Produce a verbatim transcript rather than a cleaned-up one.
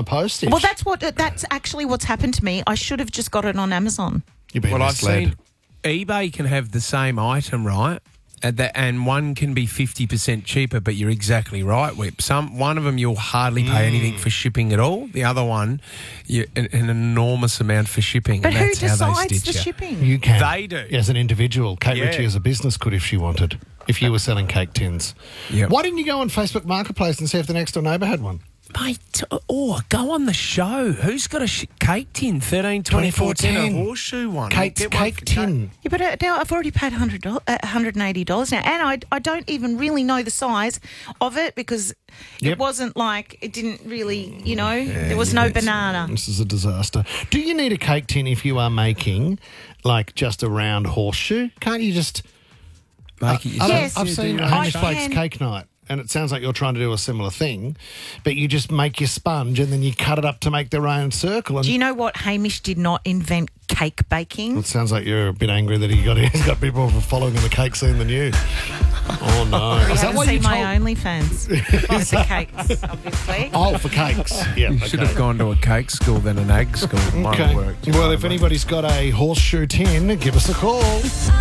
the postage. Well, that's what that's actually what's happened to me. I should have just got it on Amazon. You've been Well, I've misled. seen eBay can have the same item, right? And, that, and one can be fifty percent cheaper, but you're exactly right, Whip. Some, one of them you'll hardly pay anything for shipping at all. The other one, you, an, an enormous amount for shipping. But and who that's how they decides stitch the you. shipping? You can. They do. As an individual. Kate Yeah. Ritchie as a business could if she wanted. If you were selling cake tins. Yep. Why didn't you go on Facebook Marketplace and see if the next door neighbour had one? Mate, oh, go on the show. Who's got a sh- cake tin? thirteen twenty-four ten, a horseshoe one. Kate's Get one cake for tin. Yeah, but uh, now I've already paid one hundred dollars, uh, one hundred eighty dollars now, and I, I don't even really know the size of it because Yep. it wasn't like, it didn't really, you know, there was no banana. This is a disaster. Do you need a cake tin if you are making, like, just a round horseshoe? Can't you just... Make it I don't- Yes, I've you seen do. Hamish I Blake's can- Cake Night, and it sounds like you're trying to do a similar thing, but you just make your sponge and then you cut it up to make the round circle. And Do you know what? Hamish did not invent cake baking. it sounds like you're a bit angry that he got he's got people following in the cake scene than you. Oh no! You Is that haven't what you seen told? my OnlyFans. It's the cakes, obviously. Oh, for cakes. Yeah. You should have gone to a cake school than an egg school. It might Okay. have worked. Well, if anybody's got a horseshoe tin, give us a call.